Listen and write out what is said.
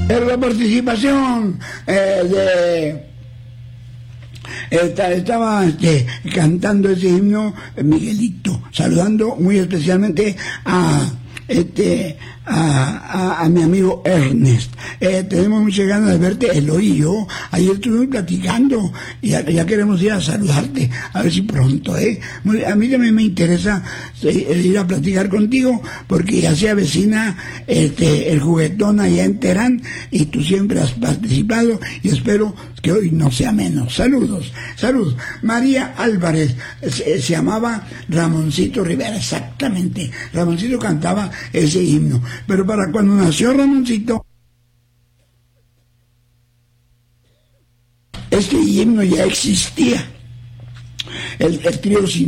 Pero la participación estaba cantando ese himno Miguelito, saludando muy especialmente a mi amigo Ernest. Tenemos muchas ganas de verte, Eloy y yo. Ayer estuvimos platicando y ya queremos ir a saludarte, a ver si pronto, a mí también me interesa ir a platicar contigo, porque ya se avecina el juguetón allá en Terán, y tú siempre has participado, y espero que hoy no sea menos. Saludos. María Álvarez, se llamaba Ramoncito Rivera, exactamente. Ramoncito cantaba ese himno, pero para cuando nació Ramoncito, este himno ya existía. El trío